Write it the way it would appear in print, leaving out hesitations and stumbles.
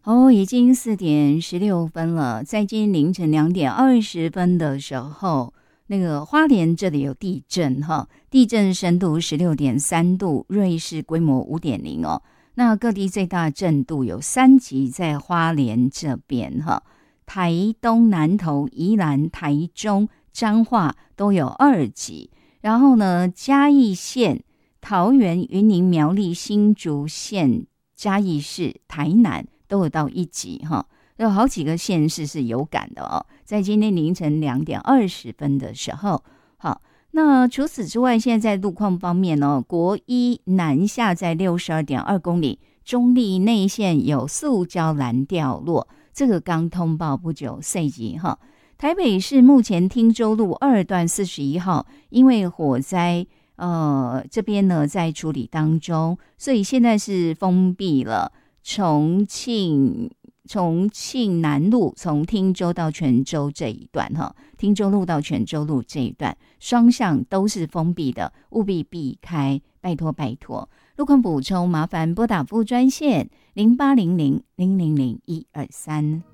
哦，已经4:16了。在今天凌晨2:20的时候，那个花莲这里有地震哈，地震深度16.3度，瑞士规模5.0哦。那各地最大震度有3级，在花莲这边哈，台东、南投、宜兰、台中、彰化都有2级。然后呢，嘉义县、桃园、云林、苗栗、新竹县、嘉义市、台南都有到1级哈，有好几个县市是有感的哦。在今天凌晨2:20的时候，好，那除此之外，现在在路况方面呢，国一南下在62.2公里，中立内线有塑胶篮掉落，这个刚通报不久，碎级哈。台北市目前汀州路2段41号，因为火灾。这边呢在处理当中，所以现在是封闭了。重庆南路从汀州到泉州这一段哈，汀州路到泉州路这一段双向都是封闭的，务必避开，拜托拜托。路况补充麻烦拨打服务专线0800000123。